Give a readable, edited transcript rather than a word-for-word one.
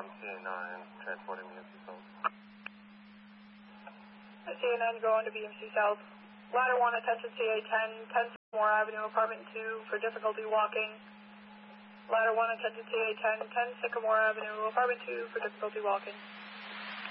CA9 transporting BMC South. CA9 going to BMC South. Ladder 1, attention CA10, 10 Sycamore Avenue, apartment 2 for difficulty walking. Ladder 1, attention CA10, 10 Sycamore Avenue, apartment 2 for difficulty walking.